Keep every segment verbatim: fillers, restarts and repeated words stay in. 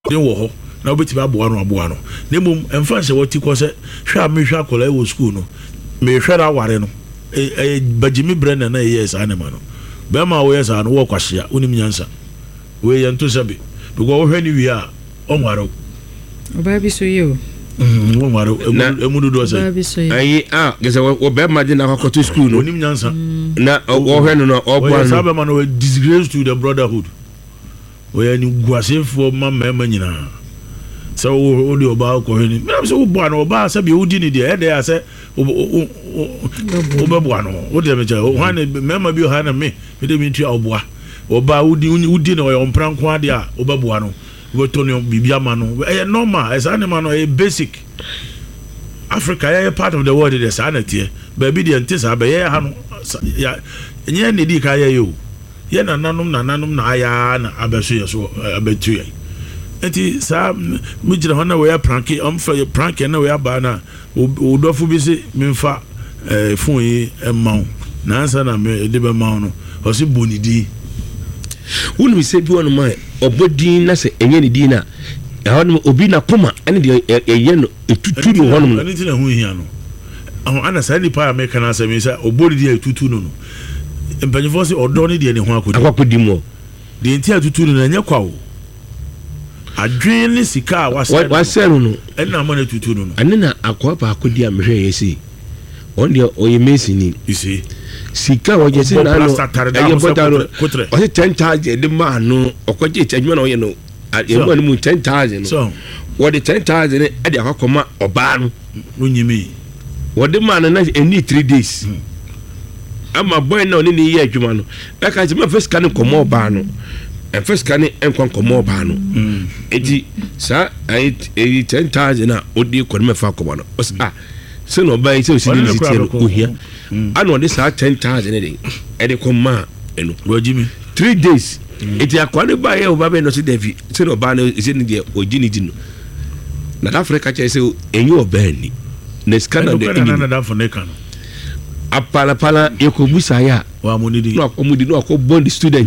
de wo ho na obeti ba boa no aboa no na mum emfa se woti ko se hwa me hwa kola e wo school no me hwa ra ware no e bajimi brenda na yes anema no be ma wo yes an wo kwahia onim nyansa we ye nto sabe because wo hwa ni wi a onwaro oba bi so yo mm onwaro emudu do se ayi ah gese wo be ma de na kwakoto school no onim nyansa na wo hwa no no oboa no sabe ma no disgrace to the brotherhood we ni guasefo ma mema nyina so wo di oba ko hini me am so wo boa no oba sabe wo di ni de e de ya se wo wo boa no wo de me cha wo han mema bi o han me me de mi ntua oboa oba wo di wo di no yo mpranko ade a wo boa no wo to no bibia ma no e normal as animal no e basic Africa ya part of the world is sanity baby de ntisa be ya ha no ya nye ne di ka ya yo ye na nanum na nanum na aya na abeso yeso abetu ye enti sa mi jira hona we prank am fa prank na we aba na o dofo bi se memfa eh fon yi emaw na ansa na me de be maw no o se bonidi wonu mi se bi wonu mai obodin na se enye ni din na e hono obi na koma ene de eye no etutu no hono ene ti na hu hia no ahun ana sa ni pa America na se mi sa obodidi etutu no no empanifo se odo ne de ne ho akodi akodi mo de enti atutu no na nya kwawo adwen ne sika wase wase no no ena ma na tutu no ane na akwa pa akodi amhwe yesi on de oye mesini isi sika wo je se na no aye botaro o se ten thousand de ma no okoje chadwuma na oye no emu anu ten thousand no so wo de ten thousand e de akokoma oba no onyimi wo de ma na eni three days ama boy na oni ni ye adwuma no e ka se ma first kan komo oba no e first kan enkon komo oba no eti sa ai ten thousand na odi ko me fa komo no ah se no ba ise osidi ni tiro ohia ano de sa ten thousand de e de koma eno wajimi three days eti akwani ba ye oba be no se devi se no ba no ise ni de ogini di no na Africa che se enyo oba ni na scanner de ni na da for ne kan apala pala ekobusa ya wa monidi no akomudi no akobond student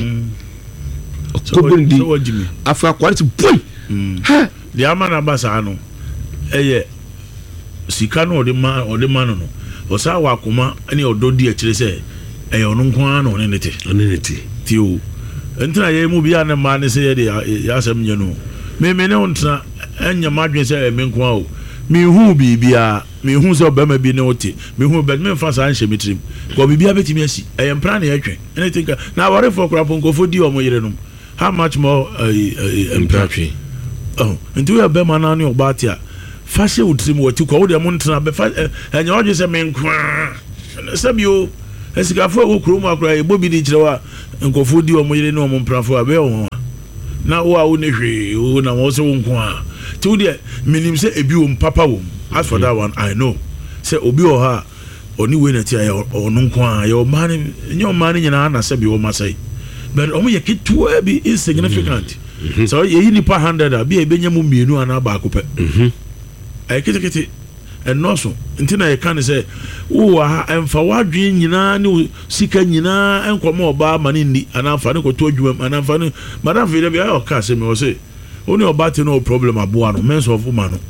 akobondi afa kwality boy ha de amana basa no eye sika no de ma ode ma no no o sa wa kuma ani ododi a kire se eye onu nko no ne nete ne nete ti o entra ye mu bia na ma ne se ye de ya asem nye no me me ne ontra enya madwen se me nko o mi hu bibia mi hu so ba ma bi ne oti mi hu bet me fa sa anhye mitrim ko bibia betimi asi e mpra na yetwe anything na worry for krapo nkofo di omo yire no how much more empathy oh nti we be ma na ne obati a fa hye utrim woti ko wo de mo ntena be fa enya oje se me nkwa sabio esikafo wo krom akra e bobi di kirewa nkofo di omo yire no omo mprafo abe o na wo a wo ne hwe wo na wo se wo nkwa to the minim say ebi wo papa wo as for that one I know say obi o ha oni we na ti ayo onu nko a yo man nyo man nyina na say bi wo masai but omo ye kitu be insignificant so ye ni pa one hundred a bi e benya mu mienu ana ba akopɛ mhm ai kitikiti enoso ntina ye kan say wo ha emfa wadwe nyina ne sika nyina enkomo oba mani ndi ana fa ne ko to adwuma ana fa ne madam fe be ayo ka say me wo say oni obati no problem aboa no men's of woman no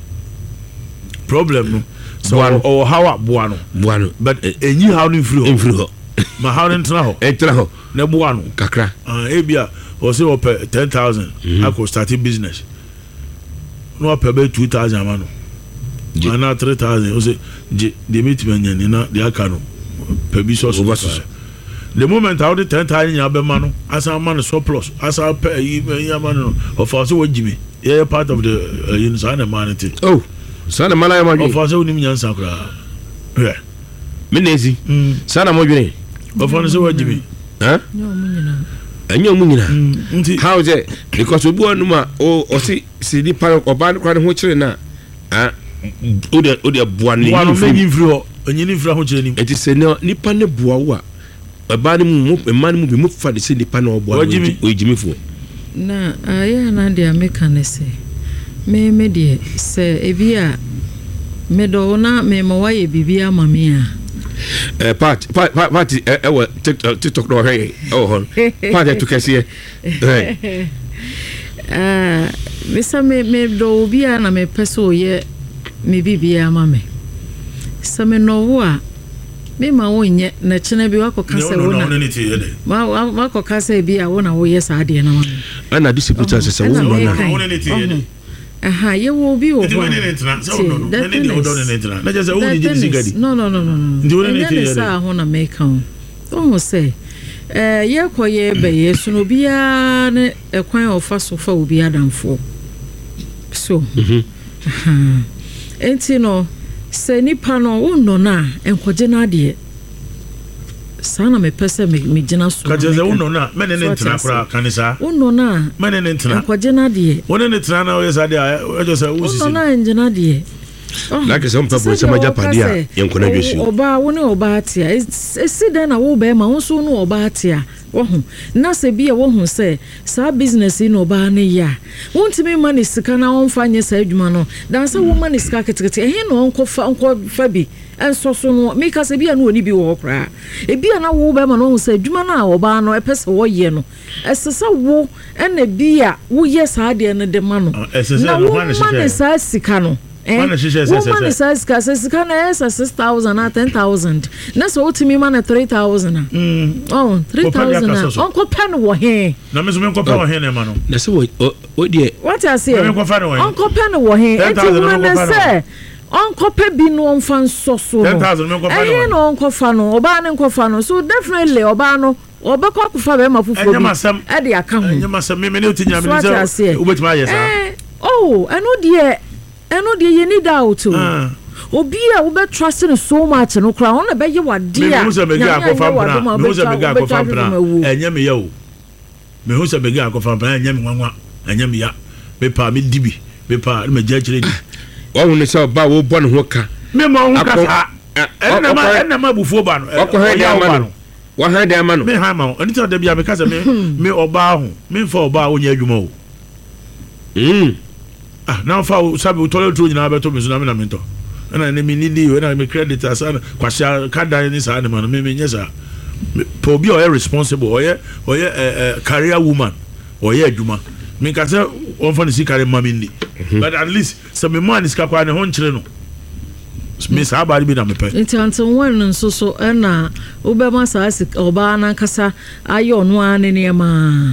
problem no so or how aboa no boa no but enyi how no free free ho ma how no ntra ho etra ho na boa no kakra ah ebia o say op ten thousand I could start a business no op be two thousand ma no ana three thousand o say the meet me nyane na the aka no pe bi so so the moment how the ten thousand ya be man as a man surplus as a pay ya man no of us wo jimi yeah part of the uh, you know man it oh sana mala ya magi of us wo nim nyansa kra yeah menezi sana mo dwene of us wo jimi ha no munyina anyo munyina how is it because obi wonu ma o o si si di pa oba kwa ho kire na ah o de o de boa ni boa no me free ho anyini free ho kire ni enti se no nipa ne boa wo a ebani mu emani mu bi mu fa de se nipa na obo ojimifo na aya na dia mekanese me me de se ebia me do na me ma waye bibia mame a eh part part part e we tiktok tiktok do he oh hon part to kese eh eh bisa me me do bia na me peso ye me bibia ma me sa me no wo a me ma wonye na chena bi wakoka se wo na ma wakoka se bi a wo na wo ye sa ade na ma ana discipline se se wo no na aha ye wo bi wo no no no no no sa ho na me kan o say eh ye koye be ye suno bia ne ekwan ofa so fa obi adamfo so mhm aha enti no se nipa no unno na enkoje na de sana me pese me me gina so ka je unno na me ne ntina kura kanisa unno na me ne ntina enkoje na de wona ne ntina na o yesa de a jo se usisi unno na engina de like some people say maja padia yenkona dwesu oba woni oba atia esi da na wo be ma wo so no oba atia wo hu na se bia wo hu se sa business no oba ne ya wontimi mani sika na won fa nye sa adwuma no dan se wo mani sika ketekete ehe no onko fa onko fa bi enso so no me ka se bia no oni bi wo kra e bia na wo be ma no hu se adwuma na oba no e pese wo ye no esesa wo ena bia wo ye sa ade ne de ma no na wo mani sa sika no Mana shisha sasa. Woman says sasa kana esa six thousand na ten thousand. Na so utimi mana three thousand na. Mm. Oh, three thousand. Onko pen wo he. Na me so me ko pen wo he na ma no. Na so o die. What I say? Onko pen wo he. Enti woman say onko pe bi no onfa nso so no. ten thousand me ko pen. Eh no onko fa no, oba ne onko fa no. So definitely oba no obekọ akufa be ma fufu bi. E de aka ho. Enyama sam me me ne otinya me say obetuma yes ah. Oh, eno de eno de ye need out to obi a wo be trust no so much no kra won be ye wade a me hu se be ga akofa mpra me hu se be ga akofa mpra enya me ya o me hu se be ga akofa mpra enya me nwanwa enya me ya me pa me dibi me pa me ja kire di wa hu ne se ba wo bo ne ho ka me ma hu ka sa enna ma enna ma bufuo ba no ko ha dia ma no wa ha dia ma no me ha ma oni ta da bia me ka se me me oba hu me fa oba onya adwuma o mm ah now for sabe o tole tro nyina beto me so na me na me to na ne me nidi o na me credit asa kwasha kada ni sa ne ma no me me nyesa po bi o responsible o ye o ye career woman o ye adwuma me ka se on fa ni si career mama ni but at least some man is ka kwa ne ho nkyere no me sa ba bi na me pe intanto won nso so na obema sa oba na kasa ayo no ane ne ma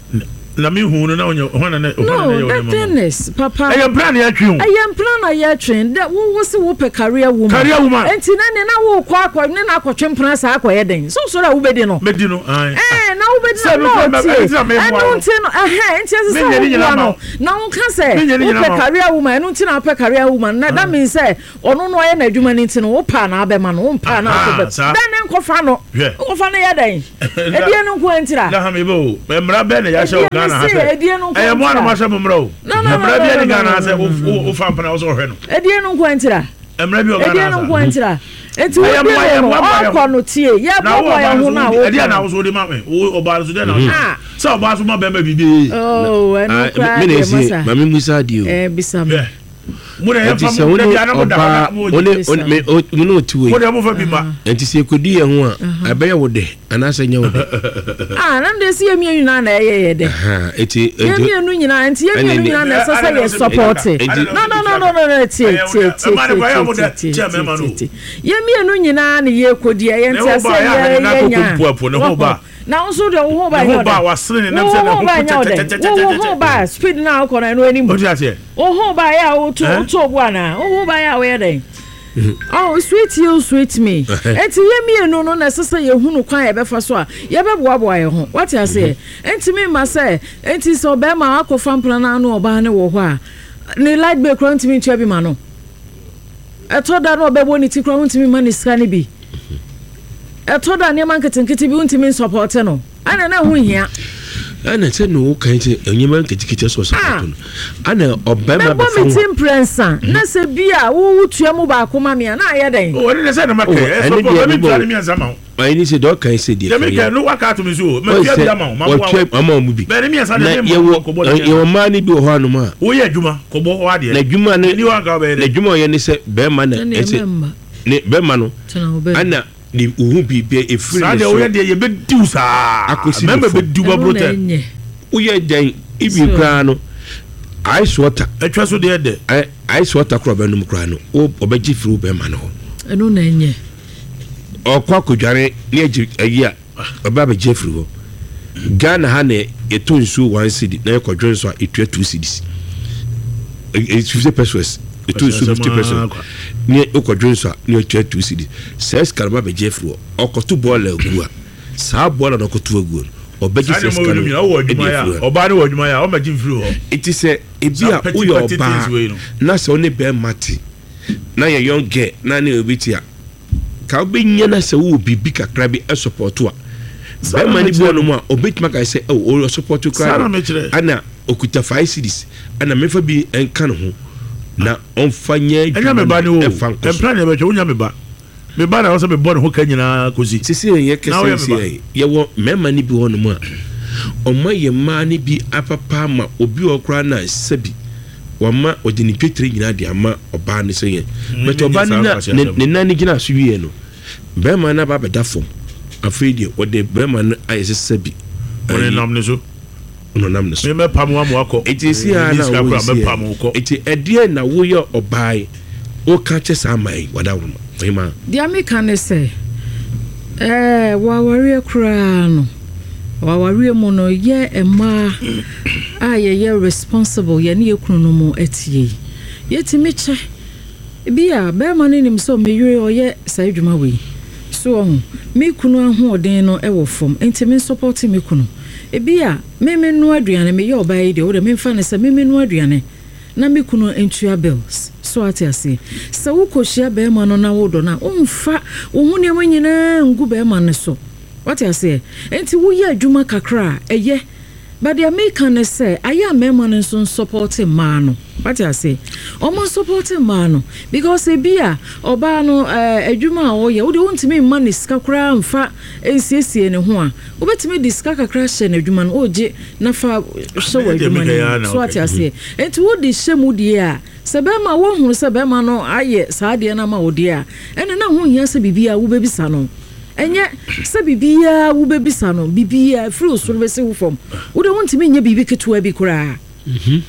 na me hu no na onye hona na hona na yo no tennis papa I am plan ya twen I am plan ya twen that wo wo se wo pe career woman career woman enti na ne na wo kwa akwa ne na akotwe mpran sa akwa ye den so so na wo bedi no bedi no ai eh na wo bedi no enu enti no eh enti se so no na wo kan se wo pe career woman enu enti na pe career woman na that means say ono no ye na adwuma ni enti no wo pa na abema no wo pa na ko be then enko fa no wo fa na ye den e bi enu ko enti ra na ha me bo mra be na ya sha na ha se eh mo na ma sha mro mra bi ni Ghana se o fa mpana o so hwe no e di enu kwantira mra bi o Ghana e di enu kwantira enti wo bi o ko no tie ya bo ya hu na wo e di na wo so di ma me o ba so de na so o ba so ma be ma bibi oh enu kwa me ne si ma me musa di o eh bisa me mo na ya fa mo de ya na mo da mo me mo no tuwe mo de mo fa bi ma enti se kodi ye ho a abe ye wo de ana se nya wo de ah na de si emi nyina na ye ye de aha eti emi enu nyina enti emi enu nyina na sasa ye support no no no no no tie tie tie tie emi enu nyina na ye kodi ye enti asa ye nya na unso de wo ba yo ba wasre ne namse na wo ho ba speed na ko na no ani mo wo ho ba ya wo to to bo ana wo ba ya we dey oh sweet you sweet me enti ye mi enu no na sesa ye hunu kwan ye be fa so a ye be boa boa ye ho what you say enti me ma say enti so be ma akofa mpla na no oba ne wo ho a ni light be kro enti mi tua bi ma no eto da no be bo ni ti kro enti mi ma ni ska ni bi eto da ne man ketenkete bi enti mi support no ana na hu hia ana se no kan se enyema nketikete so support no ana obema be fa meeting prensa na se bia wo wutua mu ba ko ma me na aye den o ni se na make e so for me try me ansama ai ni se do kan se die me ke no waka to me so me tia bia ma ma wa ma mu bi be ni me asa de me ko bo ye wo ma ni bi ho anu ma wo ye adwuma ko bo wa de na adwuma ne ni wa ga be na adwuma ye ni se be ma na e se ne be ma no ana ni uhu bibia e free sa de wo ye de ye be diu sa member be diu ba brote wo ye den ibi kra no ice water etwa so de de ice water kro benum kra no obeji firi be ma no eno na enye okwa kodware ne agi ayi a oba be je firi ho Ghana ha ne eto nsu one cedi na ekodwo nso a etua two cedis it's fifty pesos eto nsu fifty pesos ne ekodwo nso a ne etua two cedis says karaba be je firi ho okoto ball agu a saa ball na okoto agu obeji says karaba oba ne wadwuma ya o ma ji firi ho it is a ebia uyo oba na se oni be mati na ye young girl na ne obitia ka obenya na se wo bibi kakra bi e support a be mani bo no mu a obetima ka se o support kra ana okuta five cedis ana mefa bi enka no ho na onfanya enya me ba ne o empla ne be twa unya me ba me ba na wo se be bo ne ho ka nyina kozi sisi ye kese ye wo me mani bi ho no mu a ọmọ yẹ mmaa ni bi apapa ama obi okra na sebi wama odini petri nyina de ama oba ne sey but oba ne ne nani gina so wie no be ma na ba beda fom afredi o de be ma na ayese sebi one nam ne so no nam ne so me pam wa mo akọ eti si ana me pam ko eti edie na wo ye obai o ka che sa mai wada wo ma dia me kan say eh wa wari kra no wawari mu no ye ema a ye ye responsible ye ne ekunu no mu etie ye timi che bia be ma ne nim so me yure oye sai dwuma we so ho me kunu ahoden no e wo fom enti me support me kunu e bia me me no aduane me ye obai de wo de me fa ne se me me no aduane na me kunu entua bills so atiase se wo kohia be ma no na wo do na umfa wo hu ne manyina ngu be ma ne so what I say enti wo ye adwuma kakra eye but the American say aya mema no so support man no what I say omo support man no because e bia oba no adwuma wo ye wo de wontimi man ni sika kra mfa ensiesie ne ho a wo betimi diska kakra hye na adwuma no oje na fa hye wa adwuma no so what I say enti wo di hye mu die a sebema wo hu sebema no aye saade na ma wo die a ene na ho hia se bibia wo bebisa no enye se bibia wo bebisa no bibia free usoro be se wo fom wo de wontimi nya bibi ketua bi kura mhm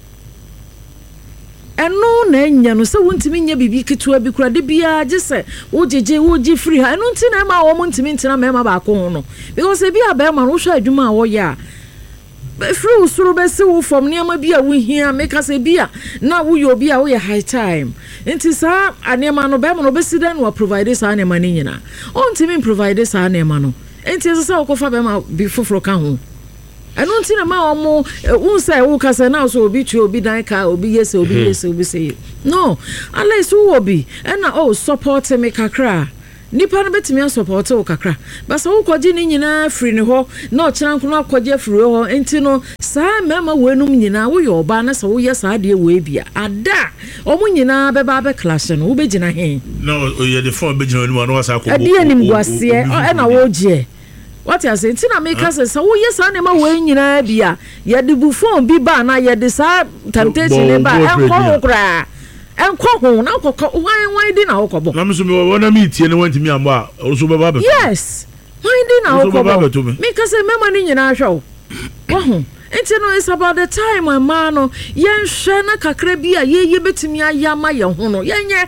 eno na nya no se wontimi nya bibi ketua bi kura de bia je se wo jeje wo ji free ha eno ntina ma wo montimi ntina ma ba ko ho no because e bia ba ma no hwa adwuma wo ya free usoro be se wo fom ne ma bia wo hia make us e bia na wo yo bia wo ya high time enti sa anema no be mo no be sida no provide sa anema ni nyina on timi provide sa anema no enti sa wo fa be ma bi foforo ka ho eno nti na ma omo un say wo ka say na so obi tu obi dan ka obi yes obi yes obi say no unless wo obi na oh support me kakra nipa no betimi support wo kakra basa wo kwaji ni nyina free ne ho na o kira nkono akwaji free ho enti no saa mema wenum nyina wo yo ba na sa wo yes ade we bia ada omu nyina be ba be clash no wo be gina he no ye the phone be gina no no wasa ko ade anim gwase e na wo je what you say enti na make us say wo yes ane ma we nyina bia ye de bu phone bi ba na ye de sa temptation ne ba enko kra enko ho na kokko wan wan di na okobo na mso me wona mi tie ne wanti mi ambo a so be ba be yes wan di na okobo me ka say mema ni nyina hwe wo ho enti no is about the time my man no yen hwe na kakra bi a ye ye betimi ayama ye ho no yenye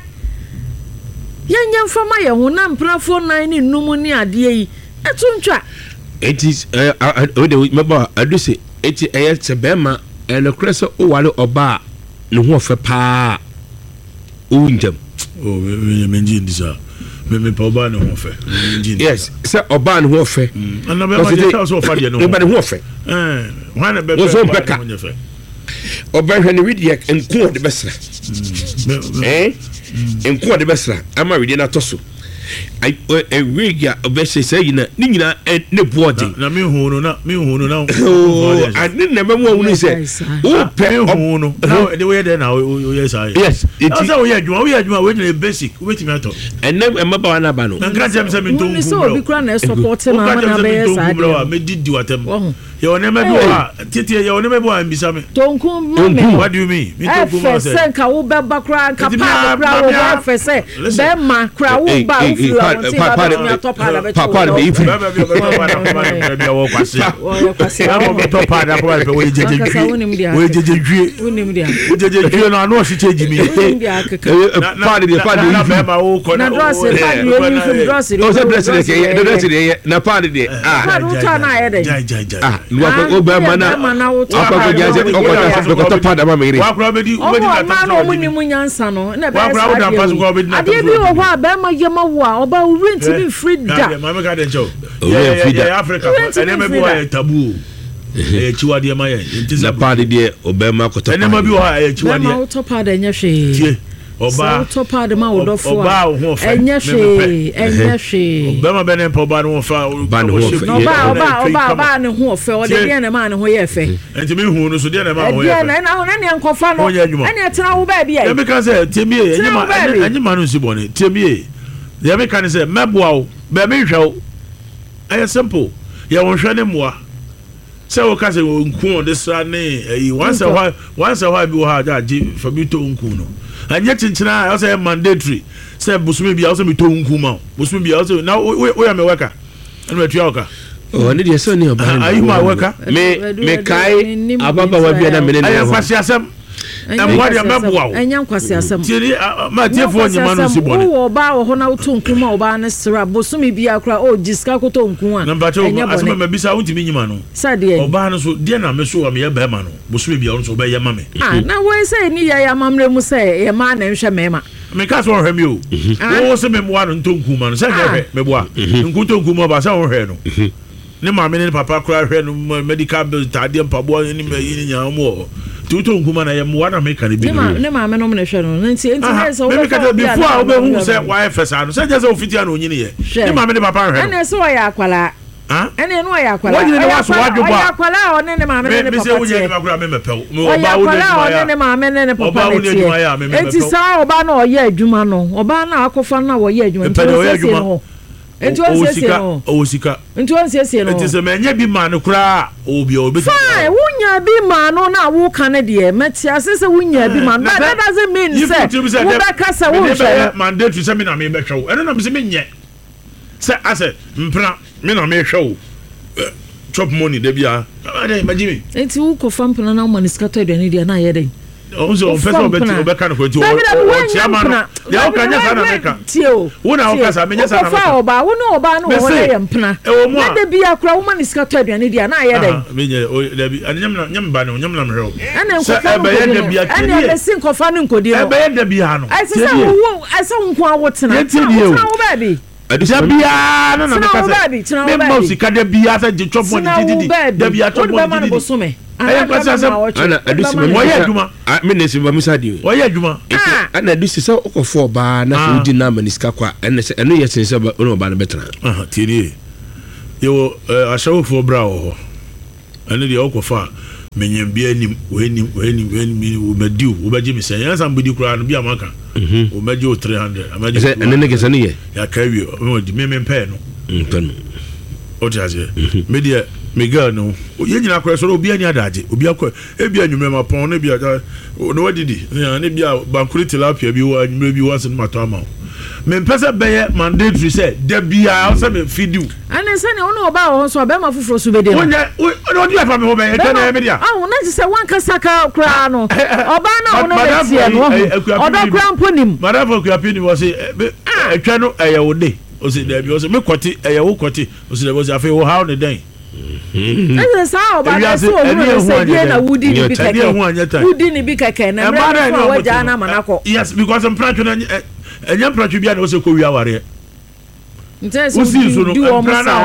yenye mfama ye ho na mprafo nan ni numu ni ade yi etuntwa it is uh, uh, uh, me ba adu say it eh se be ma eno krese o wale oba ne ho fe pa unjam oh me me nji ndisa me me pa oba ne ho fe yes se oba ne ho fe ana be ma je so fa de no oba ne ho fe eh wan be be oba hwe ne widi enko de besra eh enko de besra ama widi na toso I a wiga obese say na ni nyina ne boarding na me hu no na me hu no na oh I didn't never mo hu say o pe hu no now the way there now yes I yes it is how you adwuma we adwuma we na basic we ti me to and them e maba na ba no na ngra jam say me to hu so bi kra na support na na be say me didi watem You never do a titi you never go and be some. Tonku What do you mean? Me tonku ma say. Senka wo beba kra nka pa kra wo ba fese. Be ma kra wo ba uflu awon ti ba me top pada be. Papa be ifu. Be wo kwase. Wo kwase. Am be top pada ko be wo jeje dwi. Wo jeje dwi. Unim dia. Wo jeje dwi no anu o se cheji mi. Papa de papa de. Na be ma wo ko na. Na dress e pa ni ni fu dress. O se dress de ke, de dress de na papa de. Ah. Pa ru ta na ye de. Jai jai jai. Ah, luwa ko be mana. Akwa jaze okota okota pada ma mere. Wa kura be di o be na ta no mu ni mu nyansa no na be sa ade bi wo ho be ma yema wo a oba rent ni free da ma me ka den cho yeah yeah Africa ene me bi wa tabu eh chiwade ma ye na pada de obema akota ene ma bi wa eh chiwade ma to pada nya hwe tie oba to pada ma wo dofo oba ho fa enya hwe enya hwe obema be ne po ba no fa ba no ho fa oba oba oba ba ne ho fa o de de ne ma ne ho ye fe enti me hu no so de ne ma ho ye fe de na ho na ne nkofa no ene tena wo ba bia e me ka say temie enyi ma enyi ma no si bone temie ye me ka ne say meboa wo be me hwe wo e simple ye won hwe ne moa say wo ka say nku de sa ne e once a while once a while bi wo ha ja ji fa bi to nku no anya chinchina I say mandatory say busumi bia say me to nku ma busumi bia say na wo ya me waka enu atua oka oh ne de so ne oba ayi ma waka me me kai ababa wa bia na me ne ayi kwasi asem em what ya meboa wo enya kwasi asem tiri ma tiefo nyima no si bone wo ba wo ho na to nku ma oba ne sra busumi bia kra o jiska ko to nku a number two asem ma bisa wo ntimi nyima no sade oba no so de na me so wa me ye ba ma no busumi bia wo so ba ye ma me ah na wo say ni ya ya mamre mu say ye ma na nhwe me ma me ka so hwe me o wo se me moa no to nku ma no se hwe me boa nku to nku ma ba sa wo hwe no ne ma me ne papa kra hwe no medical bill tade mpabo ni me yi nya mo tuto nkuma na ye mo na me kan bi ne ma me no me hwe no nti nti ne so me ka before a we hu say why fesa no say just ofitia no nyine ye ne ma me ne papa hwe no ene so ya akwala ah ene no ya akwala wo nyine wa so wadwo ba ya akwala o ne ne ma me ne papa me say wo nyine ma kura me mepew me oba wo ne ne ma me ne papa ne enti sa oba na o ye adwuma no oba na akofa na wo ye adwuma nti o ye adwuma enti o siesie no o sika enti o siesie no enti se me nya bi ma no kura obi obi fine wunya bi ma no na wo kan de metia se se wunya bi ma but that doesn't mean say wo ba ka sa wo hwe mandate se me na me be hwe eno na me se me nye se ase mpra me na me hwe chop money de bia ade majimi enti wo ko fampna na wo maniskato aduane dia na ye den o so person bet o be kan ko ti o chairman ya o kan yasa na meka tio wo na o kasa me yasa na meka o ba wo no o ba no wo ye mpna na de bia kra wo maniskato aduane dia na ye den me nye o de bi anyam na nyam ba no nyam na me hwe ana nko fa no de bia ana be sin ko fa no nkodi no e be ye de bia no ai se wo ai se nko a wo tena wo ba bi adisa bia no na me kasa me mo sika de bia sa je chop money didi de bia chop money didi ayi kwasa sam ana adusi me wo ye aduma me ne simba misadi wo ye aduma ana adusi sa okofo ba na so di na maniska kwa ene se eno ye sense ba ono ba na betra aha tiri yo ashawo fo bra wo ene de okofa menyem bia nim we nim we nim we nim wo madiu wo baji mi sen yansa mbudi kura no bia maka wo maji o three hundred amaji se ene ne gese ne ye ya kawi o di me me pe no mpano o tiaje media Miguel no ye nyina kwere so obi ani adaje obi akọ ebi anwumre ma pon ne bi no wadidi ne bi bankuri tilapia bi wa anwumre bi wanse ma to ama me pese beye mandatory say da bia say me fidu ana se ne ono oba ho so be ma foforo so be de no onya no di afa me ho be e tena me dia ah na ti se wan kasa ka kra no oba na ono be tie no odo kra mponim madam kwa pini wo say etwa no eye wo de o say da bi o say me kwoti eye wo kwoti o say da bo say afa wo how ne den ese sa oba na so wo se die na wudi ni bi keke wudi ni bi keke na mra no wa ja na manako yes because I'm proud to enya proud bia na o se ko wi aware nte so di wo mo sa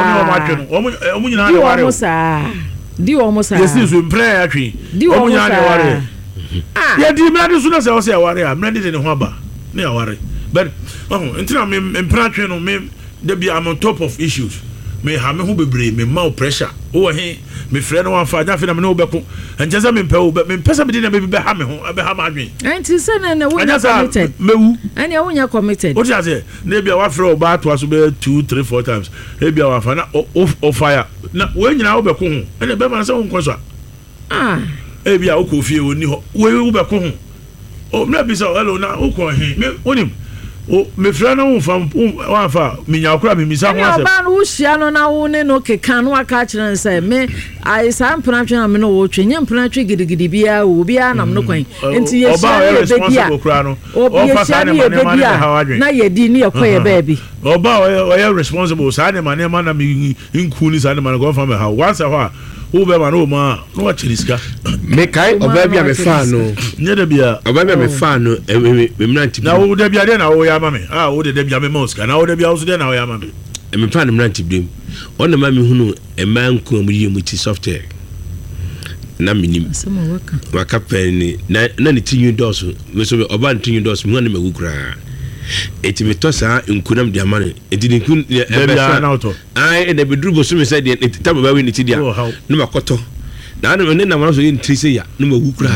o mu nyina na ware o mo sa di wo mo sa yes so mpre atwi o mu nyina na ware ah ya di mra di so na se o se aware a mra di ne ho aba na aware but oh ntina me mpre atwi no me dey be am on top of issues me ha me ho bebre me ma pressure wo he me frɛ no wan fa ja fe na me no bɛko enche se me pɛ wo me pɛ se me di na me be ha me ho be ha ma adwen enti se na na wo nya committed mewu ani wo nya committed o ti ase na bia wa frɛ o ba to aso be two three four times e bia wa fa na o fire na wo nyina wo bɛko ho ene be ma se wo nkoso ah e bia wo ko fie oni ho wo wo bɛko ho o me bi so hello na wo ko he me onim o me frɛ no fam wa fa me nya akora me misa ho asem ba no hia no na wo ne no keka no aka kyerɛ n sɛ me ai sa mpena twe na me no wo twe nya mpena twe gidigidi bia wo bia nam no kwan enti ye hia ye bedia o fa sa ne ma ne ma na ye di ne ye koye baabi oba o ye responsible sa ne ma ne ma na me nku ni sa ne ma go fa me ha once a ha wo be ma no ma no wa chiriska me kai oba bia me fa no nye da bia oba bia me fa no me mranti na wo da bia de na wo ya ma me ah wo de da bia me moska na wo da bia wo de na wo ya ma me me fa no mranti bim ona ma me hunu e man ko mu yi mu ti software na minim waka pen na na ni tinyu dos me so oba tinyu dos mu na me wukura eti me tosa nkunam dia mane eti nkun e be sa ai e de bedru bo so me say de tabo ba we ni ti dia no makoto na na ne na ma so yin tri se ya no ma wukura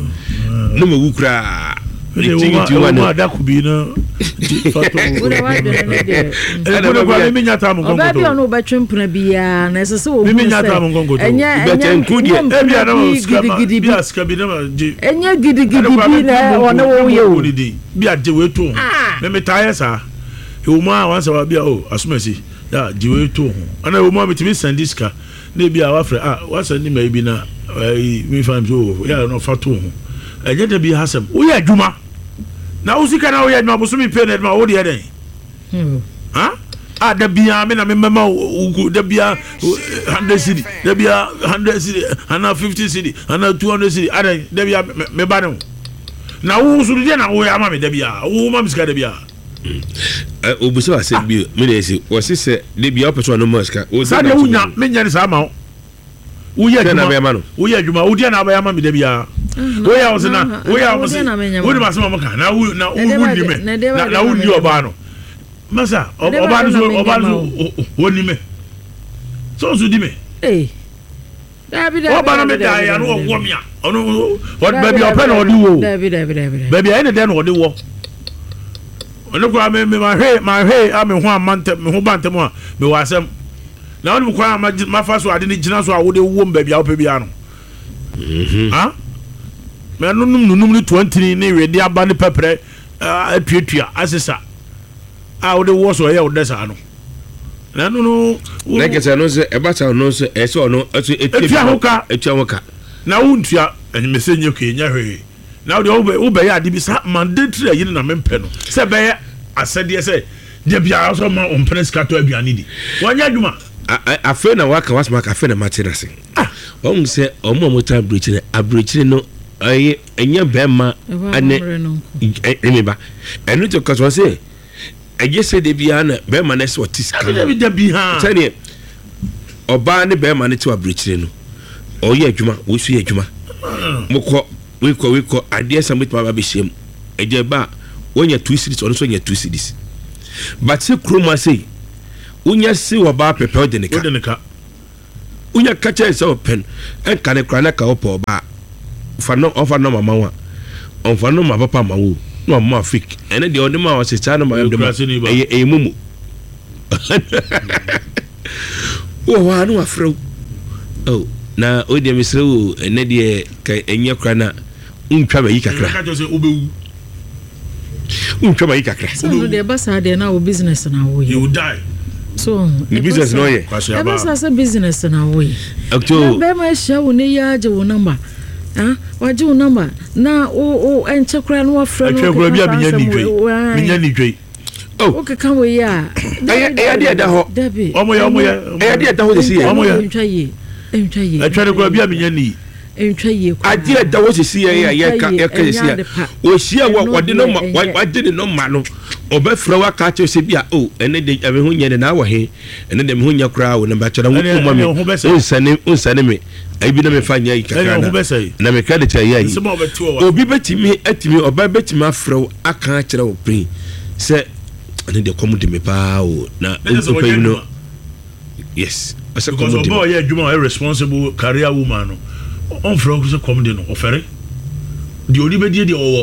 no ma wukura ni tinyu ti wa na da ku bi na fato wo da wa de ne de e ko ko mi nya ta mo gongo to ba bi onu ba twempuna bia na se se wo mi nya ta mo gongo to enya enya nkudi e bia na mo skaba bia skaba na ma ji enya gidigidi bi na ona wo ye wo bia je we to me me tire sa e wo ma wan sa wa bia o asumasi ya je we to ho ana wo ma me timi sandiska na bia wa frɛ ah wa sandi ma bi na mi fam so ya no fato ho enye de bi hasem wo ye adwuma na usika na wo ye adwuma bo so mi pe na adwuma wo de den hmm ha ah da bia me na me mema da bia one hundred cedi da bia one hundred cedi ana fifty cedi ana two hundred cedi ada da bia me ba ne na wo so de na wo ya ma me da bia wo ma miska da bia eh obuso ase bi me na ese wo se se de bia opeso no maska o sa de wunya me nya ni sa ma wo ye adwuma wo ye adwuma wo de na ba ya ma me da bia wo ya wo se na wo ya wo se wo de ma se ma ka na wo na wo ni me na wo ni oba no masa oba no oba no wo ni me so so di me eh David oba na me da ya no wo me a ono what baby open no di wo David David David baby ai ne den no di wo ono kwa me me ma he ma he a me ho amante me ho bantem a me wa asem na ono kwa ma fa so ade ni gina so a wo de wo baby a wo pe bia no mhm ha me no num num ni twenty ni we de aba ni pepre atuatua asesa a wo de wo so ya wo de sa no na no no na ke se no se e ba sa no se e se ono etu etua hoka etua hoka na wo ntua enye mesenye ko enya hwe na wo de wo be ya de bi sa mandatory ayi na mempe no se be ya asede se de bia so ma on press kato aduane di wonya adwuma afa na waka wasma ka afa na materase ah won se omo mo ta abrochire abrochire no ayi enya bema ane eme ba enu to kaso se eje se de bia na bema na se otis kan de bia bi ha tani oba ne bema ne ti abrochire no oye adwuma wo su ye adwuma mokọ we ko we ko ade samit ma ba be hiem eje ba wonya two cities ono so nya two cities but se kroma sei unya si wa ba pepe de nika de nika unya kacha se open en kan kra na ka opo ba fa no ofa no mama wa on fa no ma papa ma wo no ma fake ene de on ma wa se cha no ma de ma e e mumu wo wa no afro oh na o de misrewo ene de ka enye kra na untwa ba yi kakra ka jo se obewu untwa ba yi kakra so no de ba sa de na wo business na wo you die so the business no ye e ba sa sa business na wo akto be ma sha wo ne ya je wo number ah wa je wo number na o o enche kra no afra no akwa bia binya ni dwei binya ni dwei oh okay kan we ya e e de da ho omo ya omo ya e de da ho de si omo ya ntwa ye ntwa ye atwa de kwa bia binya ni ntwa ye kwa ade da wo si ye ya ye ka ye ka si ya o si ya wo de no ma wa de no ma no oba fra wa ka che se bia o ene de ame ho nye na wa he ene de me ho nya kra wo na ba chara wo ma me o sane o sane me ai bi na me fa nya yi kakra na me ka de cha yi obi betimi atimi oba betimi afra aka chara wo prin se ene de komu de me pa o na o pe no yes asa because obo ye adwuma a responsible career woman no on fro ko come de no ofere de oni be die de owo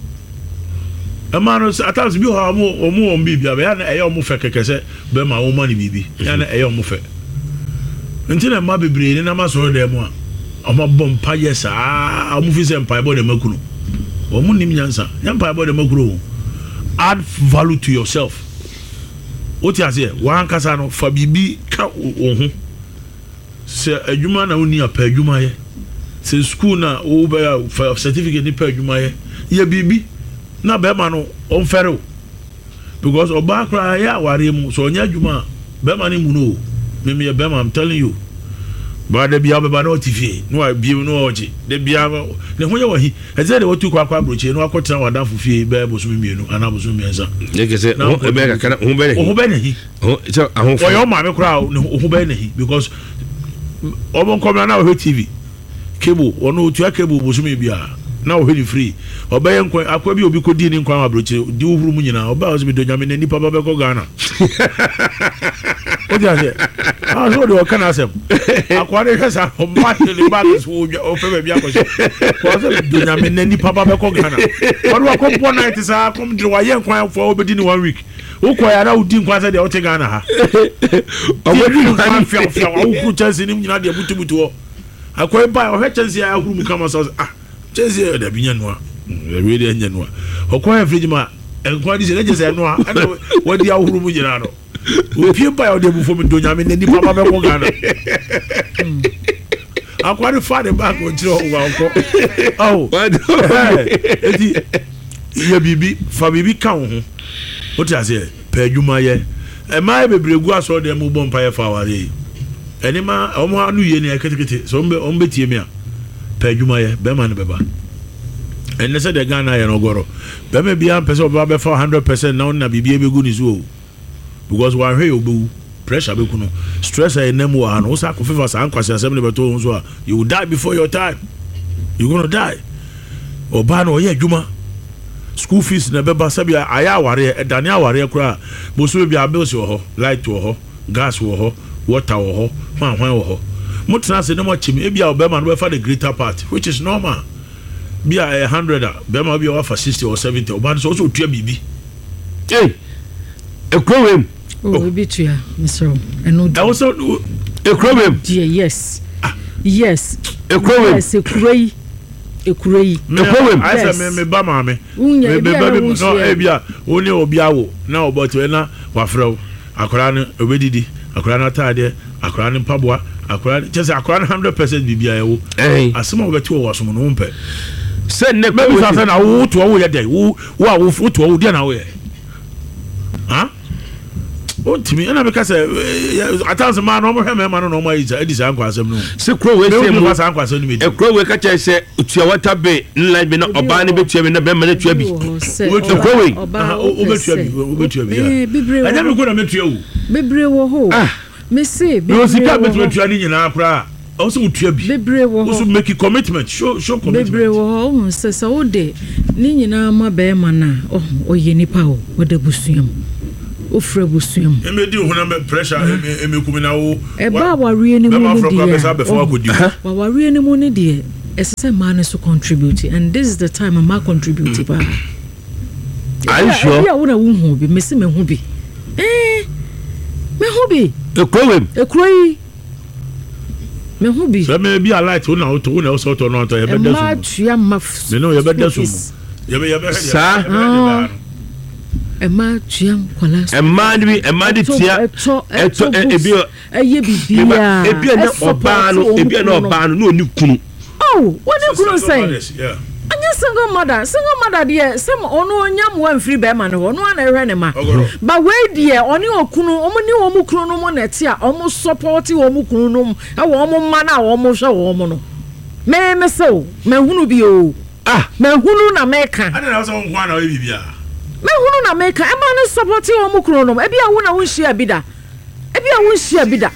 amano atas bi ho amu omu on bibia be ya na eyo mu fe kekese be ma wo mani bibi ya na eyo mu fe ntina ma bebre ni na ma so de mu a ama bom pa yes ah amu fi se mpa bo de makunu omu nim nyansa nyampa bo de makuru add value to yourself. What you say? One kasa no fa bibi ka ohun. Se adwuma na oni apa adwuma ye. Se school na o be certificate ni pa adwuma ye. Ye bibi na be ma no on fere. Because oba kra ya ware mu so onya adwuma be ma ni mu no. Me me be ma I'm telling you. Ba de bia be ba no tifie. No bi no oje. De bia ne ho ye wahi. E say de wotu kwa kwa broche no akotena wadan fufie be bosu mienu ana bosu miensa. Ye ke say no e be ka kana ho be ne. Ho be ne hi. Ho so ahon fo. Oyo ma me kra ho be ne hi because obo nkom na ho T V. Cable ono otu cable bosu mi bia. Na ho he free. Oba ye nkwan akwa bi obi kodi ni nkwan abroche di uhuru mu nyina. Oba oso bi do nyame ni papa be ko Ghana. O dia se. Ah so do kana asem. Akwa de hesa o ma le ba so o fe be akose. Ko so do nyame ni papa be ko Ghana. Odo ko po night sa kom de wa ye nkwan for obedi ni one week. Wo ko ya na udi nkwan sa de o te Ghana ha. Obedi nkwan fia fia wo ku chance ni nyina de butu butu o. Akwa ba o he chance ya huru mu kama so ah chese da binya noa we dey nya noa okwa fridge ma enkwa di se na chese noa ana wodi ahuru mu nyina no o pie pa o de bu fo mi do nyame ni papa be ko Ghana akwa de fa de back o jiro o wa ko oh eti ye bibi fa bibi ka ho o ti ase pa adwuma ye e ma bebregu aso de mu bom pa ye fa ware eni ma o mo anu ye ni eketekete so mbe o mbe tie mi a pa adwuma ye be ma ne beba enne se de Ghana ye no goro be me bia pese oba be for one hundred percent na na bibia be gu ni so because wa hwe obu pressure be kuno stress e nemu wa no sa ko fever sa ankwase assembly be to so you will die before your time you going to die oba no ye adwuma school fees na beba sabia aya aware e dane aware kura bo so bia bills wo ho light wo ho gas wo ho water wo ho hwan hwan wo ho mutra se no mo chimi e bia obema no be for the greater part which is normal bia a one hundred bema bia wa for sixty or seventy oba so so tua bibi eh e krowem oh we beat you mister eno I also e krowem yes yes e krowem yes e kroi e kroi e krowem I say me me ba ma me me ba bi no e bia oni obi awo na oboto na wa frew akora no obedidi akora na tade akora no paboa akora just akora one hundred percent bibia yewo eh asema obeti wo wasom no mpe se ne me bi sa na wo to wo ye dey wo wo wo to wo dey na wo ye ha o timi ana be ka se atanse ma no mo hwe me ma no no mo yi edi sa ankwasem no se kro we se mo sa ankwasem no me e kro we ka che se tua wata be nline be na oba ne be tua be na be ma na tua bi o kro we o be tua bi o be tua bi anya me ko na me tua wo bebre wo ho me say bebre wo sika be tua ni nyina akra also tua bi bebre wo ho also make commitment show show commitment bebre wo ho se se wo de ni nyina ma be ma na o ye nipa o wo de busuam ofre busuam e me di ho na pressure e me kumi na wo e ba ware ni mu di wa ware ni mu ni de ese man so contribute and this is the time I ma contribute ba are you sure ya wo na wo hu bi me se me hu bi eh me hu bi e krowem e kroi me hu bi so me bi alight wo na wo to wo na so to no to ye be da so ma tua ma me no ye be da so ye be ye be sa e ma tua kwala e ma ni bi e ma di tia e to e bi e ye bibia e bi na oba no e bi na oba no no ni kunu oh what you kunu say yeah anya single mother single mother there some ono onyam wan free be ma no ono na ehwe ne ma ba we there oni okunu omo ni omo kunu no mo na ti a omo support omo kunu no e wo omo ma na omo hwe wo omo no me me so me hunu bi o ah me hunu na me ka ana na so nkwa na we bibia me hunu na me ka e ma no support omo kunu no e bia wo na wo hia bida e bia wo hia bida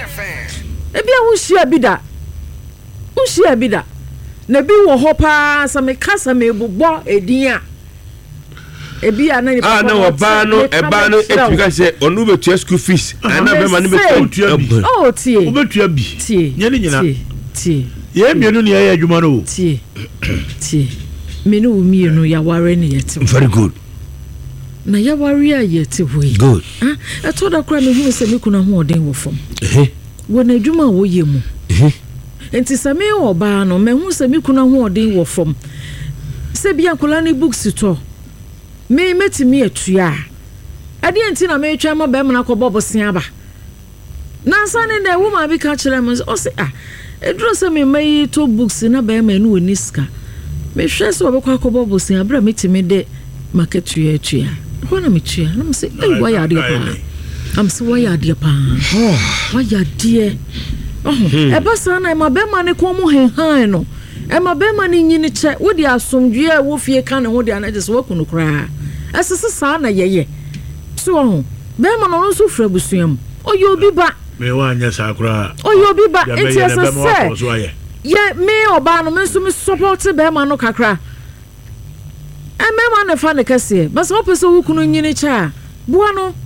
e bia wo hia bida wo hia bida na bi wo ho pa sa me kasa me bobɔ edin a ebi ana ni ah na oba no eba no etika say onu betua school fees ana be ma no betua bi oh tie obetua bi nye ni nyina tie ye mienu ne ye adwuma no tie tie menu mienu ya ware ne yete very good na ya ware ya yete hoyi good ah eto da kra me hu se me kuna ho oden wo fom eh wona adwuma wo ye mu eh enti se me oba no me hu se me kuna ho oden wo fom se bia kola ni books to me metimi atua ade enti na me twa ma ba na ko bobo sen aba na sane na woman bi ka kire me o se ah eduro se me mai to books na ba ma no oniska me hwe se obekwa akobo bobo sen abra metimi de market tua tua ho na me tua na me se eh why are you am so why are you pa why are you oh e ba sana e ma ba ma ne ko mu hen han no e ma be ma ni nyini che wo di asomdwe a wo fie ka ne ho di anaje so wakunu kra asese sa na yeye so ho be ma no so fra busuam oye obi ba me wa anya sa kra oye obi ba enti asese ye me oba no me so me support be ma no kakra e me ma ne fa ne kase ba so pese wo kunu nyini che bua no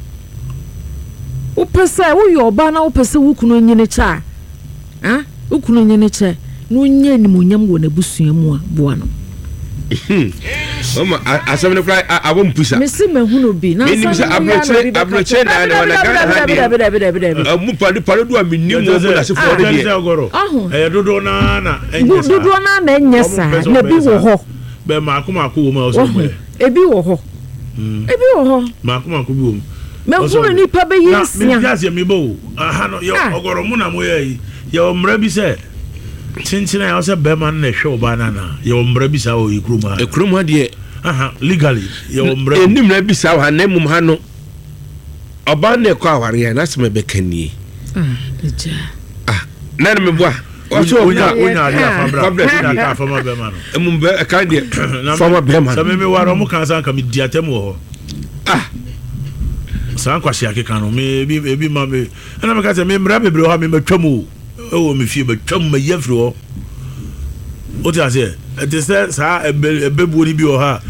wo pese wo yo oba na wo pese wo kunu nyini che ha wo kunu nyini che no nya ni munyam wo na busuamu a boa no mama asamne fly abom pusa me si mahunu bi na sa abroche abroche na na na gana ha mu pade pade do aminni mo mo na se fo de eh dodo na na enya sa dodo na na enya sa na bi wo ho be ma akoma ko wo ma o so be ebi wo ho ebi wo ho ma akoma ko bi wo me hunu ni pa be yinsia me fiase me bo aha no yo ogoro mu na mo ye ye o mra bi se Tintina ya se be man na hwe oba na na ye omra bi sa o ikruma ikruma de aha legally ye omra enim na bi sa ha na mum ha no oba na ko aware na se me be kanie ah eja ah na me boa o so onya onya ali afabra na ka fama be man no emum be ka de fama be man so me me waro mu kan san ka me diatem ho ah san kwasi akeka no me bi bi ma me na me ka se me mra bebre ho me matwamu o me fie betwam ma yefro o ti ase e te se sa ebebu ni bi o ha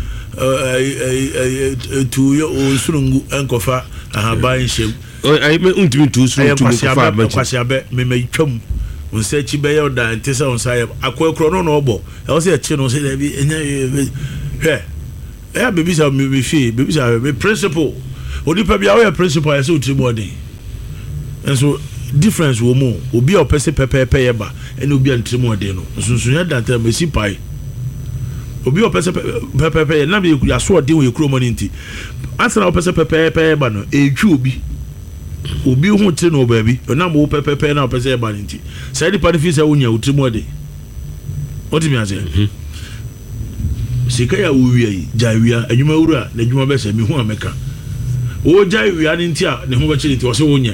tu yo o surungu enkofa aha ban hye ai me untimi tu surungu tu kofa ba kwasi abe me me twam on se chi be yo da ente se on sa akokro no no obo e o se e chi no se da bi enya he e bebi sa me fie bebi sa me principle odipa bia o principle e se utimodi enso difference wo mu obi a opese pepepe ye ba ene obi antrimo de no sunsunya danta mesi pai obi a opese pepepe ye na be ya so de wo yekro money nti asana opese pepepe ba no etwi obi obi hu ti no ba bi na mo pepepe na opese ye ba nti sai di pa fi se wonya utrimo de oti mi ase sika ya wo wi yi jawia adwuma wura na adwuma be se mi hu ameka o jawia ni nti a ne ho be chi nti wo se wonya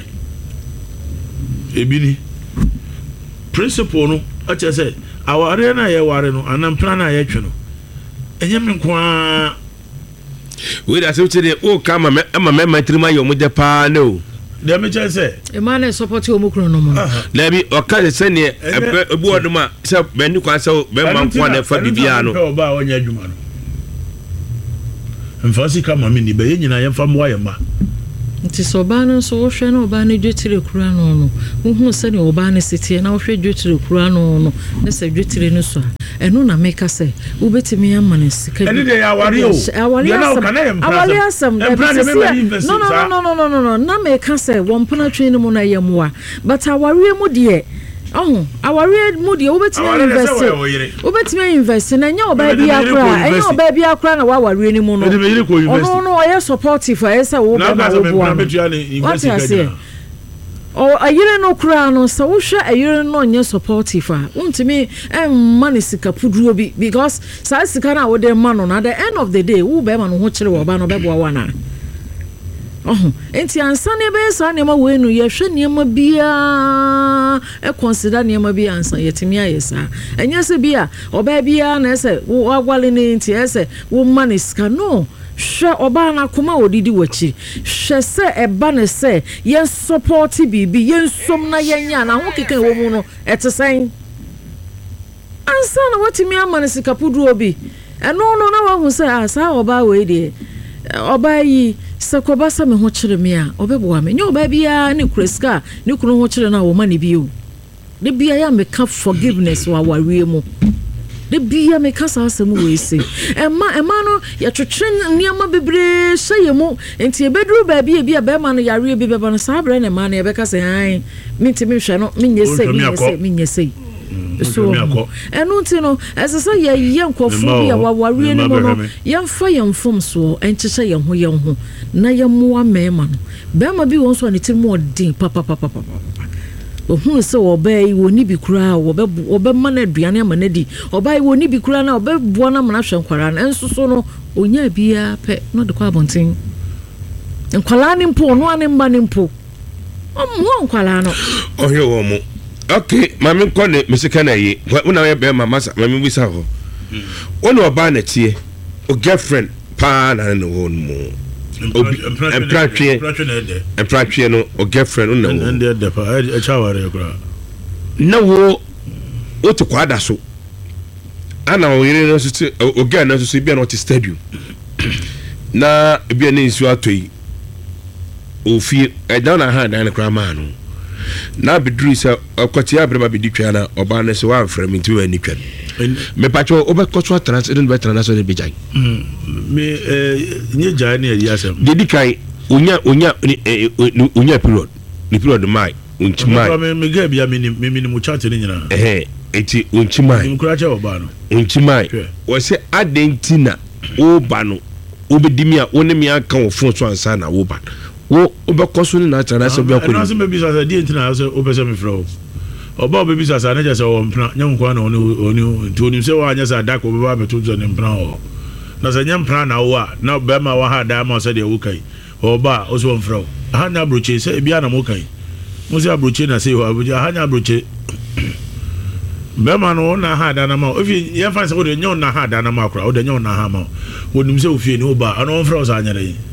ebini principle no acha say aware na ye ware no anampra na ye twe no enye me kwa we da so chede o kama me ama me matrima yo mo de pa no de me cha say e ma na support o mo kro no mo na bi o ka se ne ebu odum a se be ni kwa se be man kwa na fa bibia no o ba onya adwuma no mfasi kama me ni be ye nyina ye fa mo ye ma nti so ba no so wo hwe na oba ne dwetire kura no no wo hu se ne oba ne sitie na wo hwe dwetire kura no no ne se dwetire no so eno na meka se wo betimi amane sika ene de ya ware o ya na kana em awale asem no no no no no no na meka se wo mpona twe ne mu na yemwa but aware mu de oh aware mu de wo betimi invest wo betimi invest na nya oba bi akra enya oba bi akra na wa aware ni mu no no no o ye supportive e se wo ba wo what I say o ayire no kura no so wo hwe ayire no nye supportive a untimi em mani sika puduro bi because sa sika na wo de ma no na the end of the day wo be ma no ho kire wo ba no be bo wa na oh enti ansane be sa ne ma we nu ye hwe ne ma bia e consider ne ma bia ansan yetimi ayesa enye se bia oba bia na se wo agwale ne enti ese wo mani sika no hwe oba na koma odidi wachi hwe se eba ne se yen support bibi yen som na yenya na ho keke wo mu no etesen ansa na watimi amane sika pudu obi eno no na wa hu se asa oba we de obayi sekoba sa me ho kyere me a obeboa me nya oba bia ne kreska ne kunu ho kyere na wo ma ne bio de bia ya me ka forgiveness wa warie mu de bia me ka sa asem we se ema ema no ya twetwe niama bebre hye mu enti ebeduru ba bia bia be ma no yare bi beba no sa bre ne ma no ye be ka se han me ntimi hwe no me nye se me nye se me nye se so enu ti no esesa ye ye nkofo bia wa warie ne mo no ye mfa ye mfom so enkyekye ye ho ye ho na ye moa mema no be ma bi won so ne ti mo odin papa papa papa ohun se obai woni bi kura obe obe ma na aduane ama na di obai woni bi kura na obe boa na ma na hwe nkwara na enso so no onya bia pe no de kwa bonten nkwala ni mpo no ane mba ni mpo omo nkwala no ohye wo mo okay mami ko ne mesika na yi una ye be mama mami wisa ho ono oba na tie o girlfriend pa na no won mo empratwe empratwe no o girlfriend no and the the pa e chaware kura na wo o to kwada so ana o yire no so o girl no so bia no to stadium na bia ne nsu atoi o fi e down na hand na kura ma no na bidru se akwati abreba biditwa na oba ne se wa frame nti wa ni twa me pacho obekoso trans edun be trans so de bijai me eh nye jai ne ya asem dedi kai onya onya onya period ni period mai unchi mai me me ga bia me ni me ni mu chat ni nyina eh eti unchi mai nkura cha oba no unchi mai wo se adentina oba no obedimi a woni mi aka wo fon so ansa na oba wo obekoso ni na trans so be akoni na so me bi so say di ntina so obese me fro oba obebi so say na je say o mpna nyankwa na oni oni to oni se wa anya say adako obeba beto zo ne mpna o na say nyampna na wo a na be ma wa ha da ma so de wo kai oba o so mfro ha nya broche se bia na mo kai mo se abroche na say abuja ha nya broche be ma no na ha da na ma o fi ye fa se wo de nyon na ha da na ma kura o de nyon na ha ma wo nim se o fi ni oba ana mfro so anya re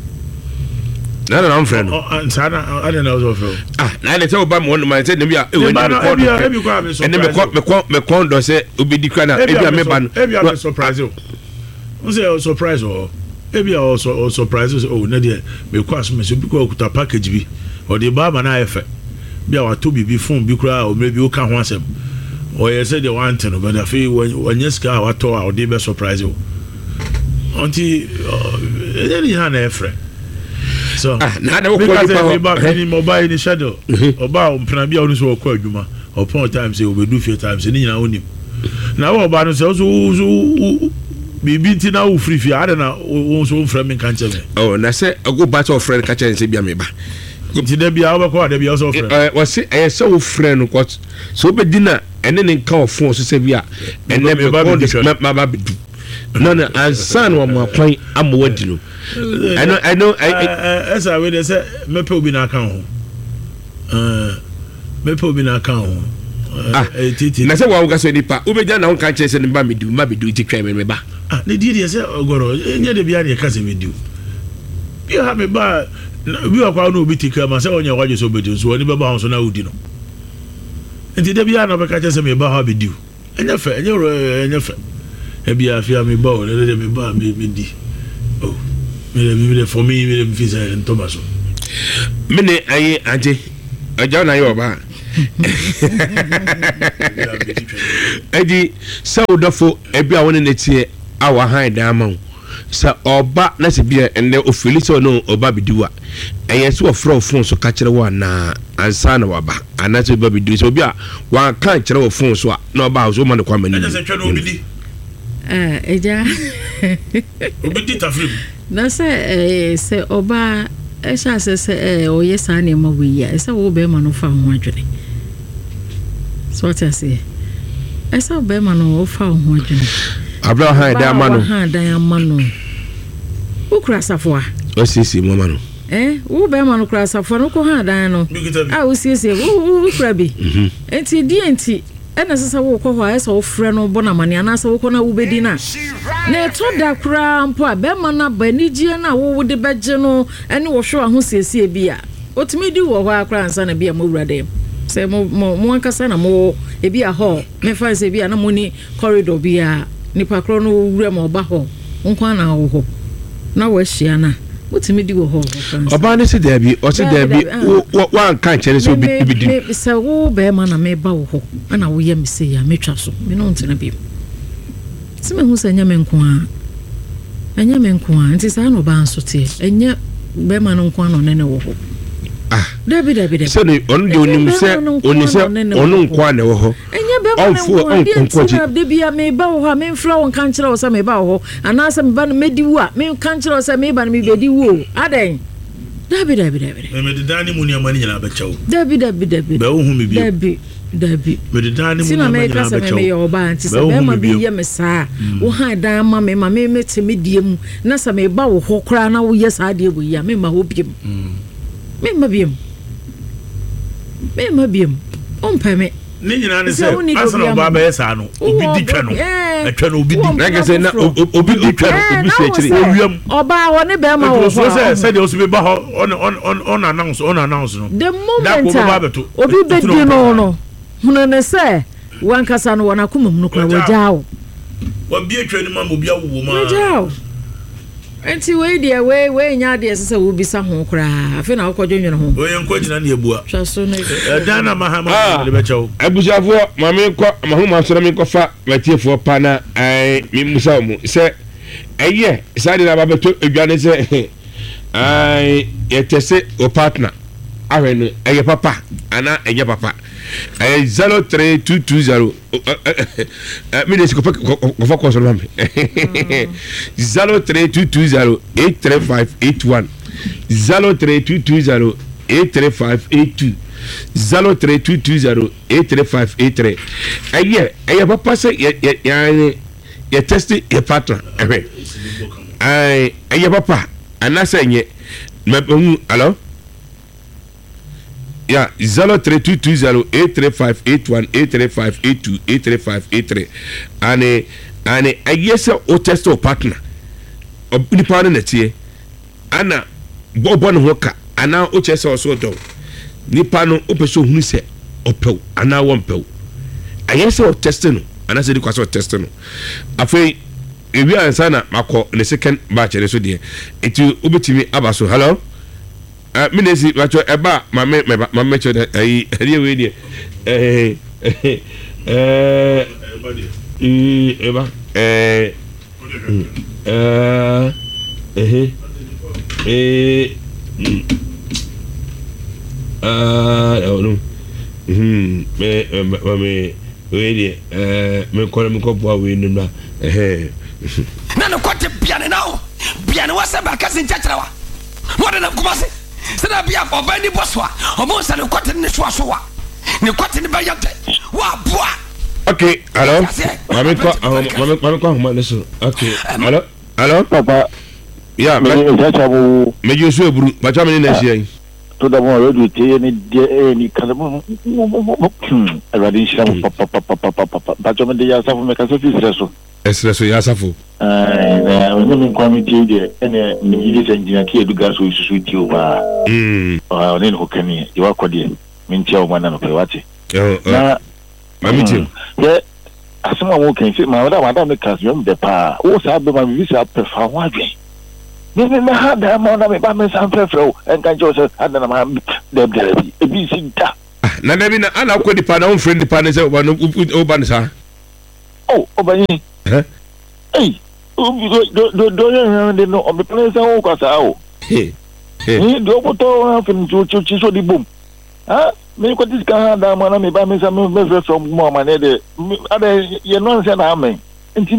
na na am friend oh sana I don't know so fro ah na le say oba mo no ma say ne bia e we ni record e bi kwa me so ene me ko me ko me ko do say obedi kwa na e bia me ba no e bia me surprise o o say o surprise o e bia o so surprise o na de me kwa so me so bi kwa okuta package bi o de ba ma na efe bia wa to bibi phone bi kura o me bi o ka ho asem o ye say the one thing but afi wanyeska wa to a o de be surprise o onti e ni ha na efe so ah na na ko ni pa ni mobile ni shadow oba mpna bia onu so ko adwuma upon time say obedu few times ni nyina onim na wo oba no so so bibi ti na wo free free ada na wo so frame me kan cheme oh na say go back to friend ka cheme say bia me ba ti da bia wo ko da bia so friend eh wo say eh so friend ko so obedi na ene ne nka ofon so say bia ene me ba ma ba bedu no no ansan wa mo kwan amwadi no I know I know I as I will say me pe obi na kan ho eh me pe obi na kan ho ah na say wa wo ga so nipa obeja na won kan che se ne ba medu ma bedu ti twa me me ba ah ne di di say ogoro nya de bia de ka se medu bi ha me ba bi wa kwa no obi ti ka ma say onya waje so bedu so oni be ba ho so na udi no enti de bia na be ka che se me ba ha bedu enya fe enya ro enya fe e bia afia me ba o ne de me ba me me di oh me me for me me me fisa en Thomas mene ayi anje aja na yo ba edi saudafo ebi a woni ne tie awa han da ma sa oba na se bia enne ofiliso no oba bidiwa eye so ofro phone so ka kire wa na ansa na waba anaso oba bidiwa so bia wa kan kire wa phone so na oba so ma ne kwa mani eh eja obidi tafrim na se eh se oba e sha se se eh oye sa na ma wi ya se wo be ma no fa ho adwene so what I say e se wo be ma no fa ho adwene Abraham da ma no ha da ma no wo kura safo a o sisi mo ma no eh wo be ma no kura safo no ko ha dan no ah wo sisi wo wo kura bi enti di enti ena sasa wo ko ho esa wo frɛ no bona mane ana sa wo ko na wo bedi na na to da kura mpo a be ma na ba ni gie na wo wo de beje no ene wo hwe ho siesie bi a otimi di wo ho akura ansa na bi a mo wurade se mo mo ankasa na mo e bi a ho me fa se bi a na mo ni corridor bi a ni pa kro no wura mo ba ho nko na wo ho na wa hia na wotimi di wo ho oba ne se da bi o se da bi wa kan chere so bi di me se wo be ma na me ba wo ho ana wo ye me se ya metwa so me no ntena bi se me hu se nya me nko a anya me nko a nti sa no ba nso te enya be ma no nko a no ne ne wo ho ah dabi dabi dabi se ne on de onim se oni se onu nko a ne wo ho enya be ma no nko a de bia me ba wo ha me mfra won kan kire wo se me ba wo ho ana se me ba no medi wo a me kan kire wo se me ba no me bedi wo aden dabi dabi dabi me de dani mu ni amani nyina ba chawo dabi dabi dabi ba wo hu me bi dabi dabi me de dani mu ni amani nyina ba chawo me yo ba anti se be ma bi ye me sa wo ha dan ma me ma me meti me die mu na se me ba wo ho kra na wo ye sa de bo ya me ma ho biem me ma biem me ma biem on pa me ni nyina ne se asana ba ba yesa no obi di twa no atwa no obi di like say na obi di twa no obi se chiri owiam oba wo ne be ma wo so se se de obi ba ho on on on announce on announce no the moment obi be di no no hunu ne se wankasa no wona kuma mu no kra wajao wa bi atwa ni ma mo bi awu ma wajao enti we dia we we nya de sese wo bisa ho kra afi na akwadwo nwen ho we enko gina na ebua twaso na dana mahama le bechawo abusafo mame ko mahuma so na me ko fa matiefo pa na ai mi musa mu se eye sadi na babeto edwane se ai yetese o partner awe no eye papa ana eye papa ai zero three two two zero mi de ko ko fa ko so mame zero three two two zero eight three five eight one zero three two two zero eight three five eight two zero three two two zero eight three five eight three eye eye papa se ya ya ya test your partner ehe ai eye papa ana se nye me hello yeah zero three two two zero eight three five eight one eight three five eight two eight three five eight three and and eye se o test your partner ni pa na tie ana bobo no hoka ana o che se o so do ni pa no o pe so hunu se o pew ana won pew eye se o test no ana se di kwa so test no afei ebi ansa na makọ the second batch re so de etu obetimi abaso hello eh minesi bacho eba mame mame cho de ayi eri we de eh eh eh eba eh eh eh eh ah no mhm me me we de eh me ko me ko bo we nuna eh na no kote biane now biane wasa ba kasin chachrawa wada na kumase sada bia oba ni boswa omo sa no kote ni so so wa ni kote ni bayate wa boa okay hello mami ko mami mami ko huma leso okay hello hello papa yeah me chachabu me josu eburu ba cha me ni na hia to da mo redu tie ni de ni kala mo already sham papa papa papa papa ba cho me de ya safu me ka so fi stresso esreso ya safu eh no me committee de ene ni yidi engineer ki eduga so isusu ti o ba mm ah ne ko kani e wa kodi min ti o mana no pe wati na mami ti ye asema wo kan fi ma wada wada me kas yom de pa o sa be ma vi sa pe fa wa dwen ni me me ha da ma na me ba me san fe fe o en kan jo se ada na ma de de bi e bi si da na na bi na ana ko di pa na on friend pa na se o ba no o ba sa oh o ba ni eh eh do do do ya de no o me plan sa o kwa sa o eh ni do ko to fin chu chu so di bum ah me ko dis ka da ma na me ba me sa me me from mo ma ne de ada ye no se na amen nti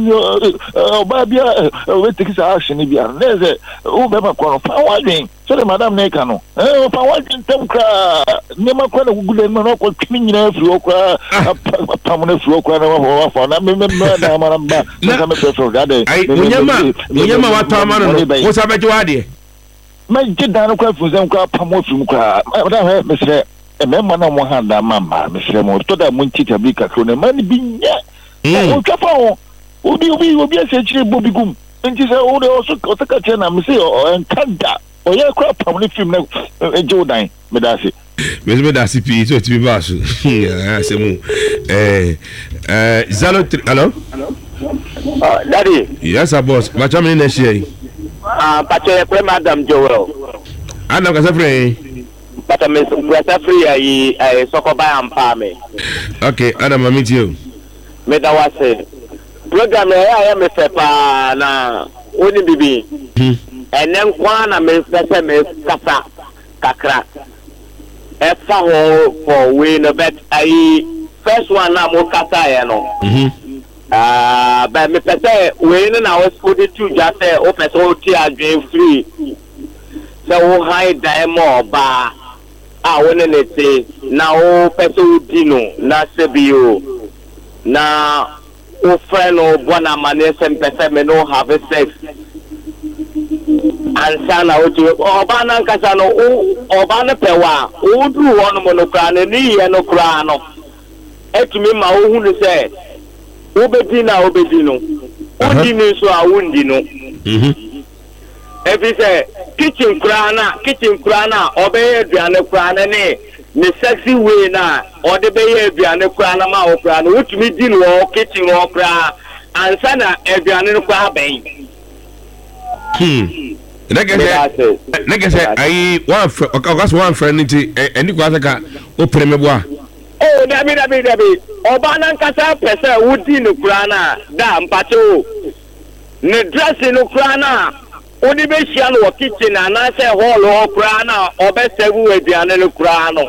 o ba bia we take sa action bia ne ze o be ma ko fa wa din so de madam ne ka no eh fa wa din tem kra ne ma ko na gugu no no ko twini nyina afiri o kra pam na afiri o kra na wa fa na me me na ma na ba na me prefer that day ai onyama onyama wa ta ma no wo sa be wa de ma ji da no kwa fu zem kwa pam afiri mu kra da me sere e me ma na mo ha da ma ma me sere mo to da mun ti tabika kro ne ma ni bi nya o twa fa o obi obi obi ase chire bobi gum nti se o de o so o taka che na me se o enkanda o ye kra pam ni film na Jordan me da se me me da se pi so ti bi ba so ah se mu eh eh zero three hello ah daddy yes boss ba cha me na share ah pache pre Madam Joel. Ana ka safre. But me presa free ai ai sokoba ampa me. Okay, Ana mamiti you. Me da wase. Program ya ya me fepa na oni bibi. Hmm. Enen kwa na me pese me kasa kakra. E fa ho for we no bet ai first one na mo kasa ya no. Mhm. Ah, but me pese we no na was put it to just say o pese o ti adwen free. So o high diamond ba ah wone ne te na o pese o dino na sebio na o friend o bona mane sem pese me no have sex ansana o to oba na nkasa no oba ne pewa o duru wono mo no kra ne ni ye no kra no etumi ma o hu ne se o bedi na o bedi no o di ni so a wundi no Mhm. Every say kitchen krana kitchen krana obey aduane krana ne ne sexy way na or the be aduane krana ma o krana wutumi di no kitchen o kra ansa na aduane no kwa ben. Hmm. Nigga nigga say ai one ogas one friend nti eni kwa saka o premeboa. Oh dabi dabi dabi oba na nkasa pese wudi no krana da mpache o ne dress no krana odi be hia no kitchen na na say hall o kra na obesewu aduane no kra no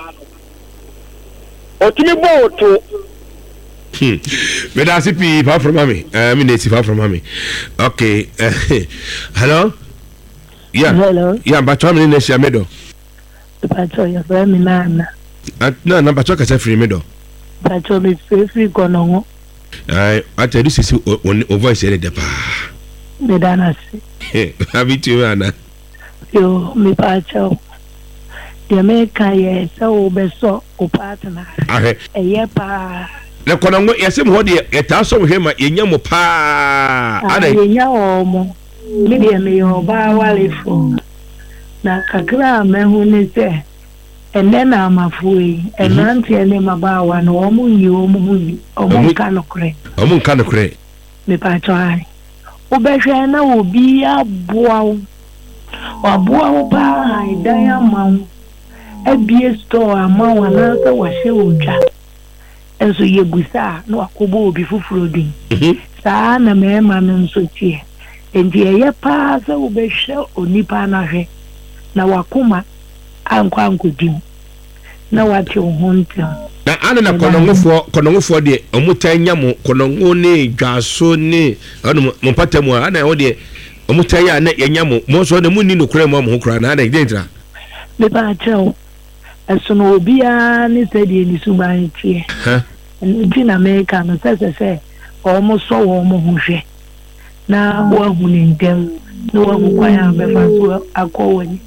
otimi bo to Hmm. Me da C P far from mommy. Uh, me native far from mommy. Okay. Uh, hello? Yeah. Hello. Yeah, but how many next year medo? Pacho ya fra mi nana. No, no, but ka say free medo. Pacho mi free free kono ngo. I I tell you this is o voice here de pa. Me dana si. Eh, abi tu ana. Yo mi pacho. De me ka ye sa o be so o partner. Ah. Eye pa. Na kono ngo yesem ho de eta so hwe ma yenya mo pa. Ana yenya o mo. Mi de me yo ba wale fo. Na kakra me hu ni se. Ene na amafuyi. Enanti ene mabawa no omu nyi omu huni. Omu nkano kure. Omu nkano kure. Mi pacho hai. Ubehwe na obi aboa. Waboa wo ba idan ama. Ebie store ama wana sa wahye odwa. Enso yegusa na wakobo obi fufuro din. Saa na mema no nso tie. Endi eye pa sa ubehwe onipa na hwe. Na wakoma ankwa ankodim. Na wate ohontem. Na ana na konongofo konongofo de omutanya mo konongo ne dwaso ne anu mo patamu ana wo de omutanya na yenya mo mo so na munni no kura mo mo kura na ana dentra me ba chao esono obia ni sedi ni suban tie ha ndi na America no se se se o mo so wo mo hwe na wo hu ni ndem no wo hu kwa ya be fa so akowani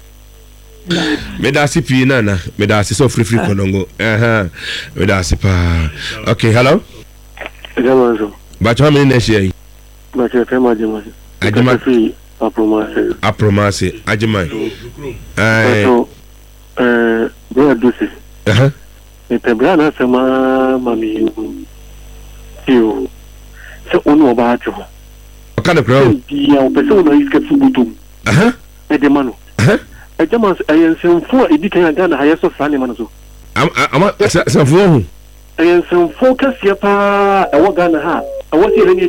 me da C P nana me da so free free konongo eh me da pa. Okay, hello. Jamazo ba cha me na shey ba cha tema jama ajima free apromase apromase ajima eh eh bro dusi eh e pebra na sama mami yo se onu ba ajo kana kro ya o pese ona iske fubutum eh e de mano eh e jama ayensen fu edika ya Ghana hayeso sane mano so ama sa fu hu ayensen fu kasiya pa e wo Ghana ha e wo si